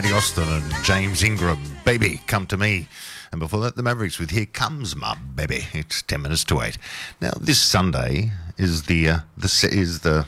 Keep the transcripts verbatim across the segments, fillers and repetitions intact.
Paddy Austin and James Ingram. Baby, come to me. And before that, the Mavericks with Here Comes My Baby. It's ten minutes to eight. Now, this Sunday is the uh, the is the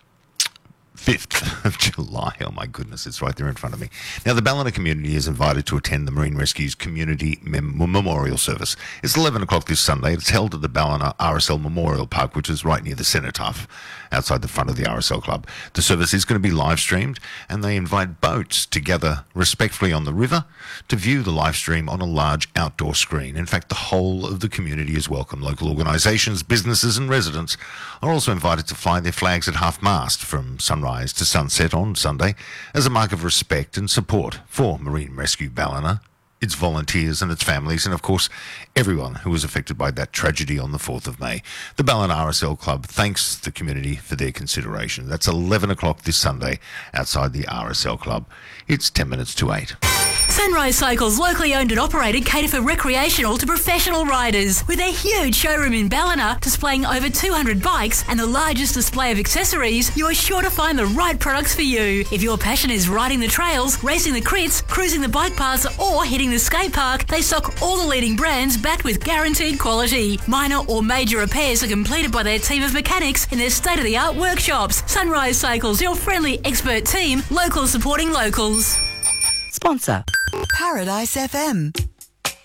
fifth of July. Oh my goodness, it's right there in front of me. Now, the Ballina community is invited to attend the Marine Rescue's Community Mem- Memorial Service. It's eleven o'clock this Sunday. It's held at the Ballina R S L Memorial Park, which is right near the Cenotaph, outside the front of the R S L Club. The service is going to be live streamed, and they invite boats to gather respectfully on the river to view the live stream on a large outdoor screen. In fact, the whole of the community is welcome. Local organisations, businesses and residents are also invited to fly their flags at half-mast from sunrise to sunset on Sunday as a mark of respect and support for Marine Rescue Ballina, its volunteers and its families, and of course everyone who was affected by that tragedy on the fourth of May. The Ballina R S L Club thanks the community for their consideration. That's eleven o'clock this Sunday outside the R S L Club. It's ten minutes to eight. Sunrise Cycles, locally owned and operated, cater for recreational to professional riders. With their huge showroom in Ballina, displaying over two hundred bikes and the largest display of accessories, you are sure to find the right products for you. If your passion is riding the trails, racing the crits, cruising the bike paths or hitting the skate park, they stock all the leading brands backed with guaranteed quality. Minor or major repairs are completed by their team of mechanics in their state-of-the-art workshops. Sunrise Cycles, your friendly expert team, local supporting locals. Sponsor Paradise F M.